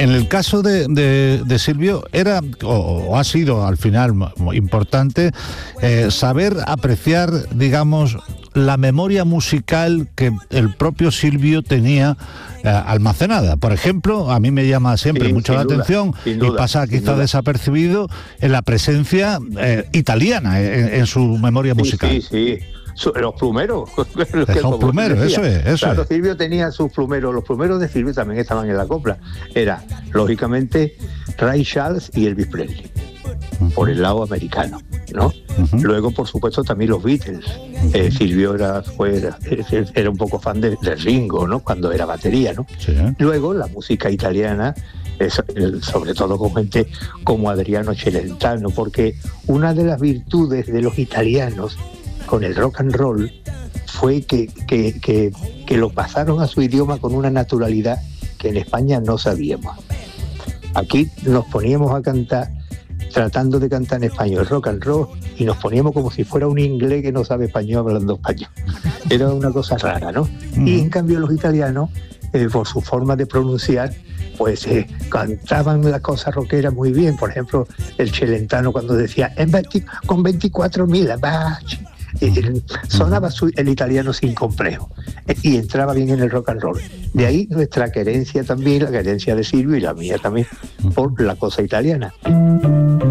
En el caso de Silvio, era o ha sido al final importante saber apreciar, digamos, la memoria musical que el propio Silvio tenía almacenada. Por ejemplo, a mí me llama siempre mucho la atención, y pasa quizá desapercibido, en la presencia italiana en su memoria musical. Sí. Los plumeros. Los plumeros, eso es. Claro, Silvio tenía sus plumeros. Los plumeros de Silvio también estaban en la copla. Era, lógicamente, Ray Charles y Elvis Presley, por el lado americano, ¿no? Luego, por supuesto, también los Beatles. Silvio era un poco fan de Ringo, ¿no? Cuando era batería, ¿no? Sí. Luego, la música italiana, sobre todo con gente como Adriano Celentano, porque una de las virtudes de los italianos con el rock and roll fue que lo pasaron a su idioma con una naturalidad que en España no sabíamos. Aquí nos poníamos a cantar tratando de cantar en español rock and roll y nos poníamos como si fuera un inglés que no sabe español hablando español. Era una cosa rara, ¿no? Y en cambio los italianos, por su forma de pronunciar, pues cantaban las cosas rockeras muy bien. Por ejemplo, el Celentano cuando decía con 24.000 baci. Sonaba el italiano sin complejo y entraba bien en el rock and roll. De ahí nuestra querencia también, la querencia de Silvio y la mía también por la cosa italiana.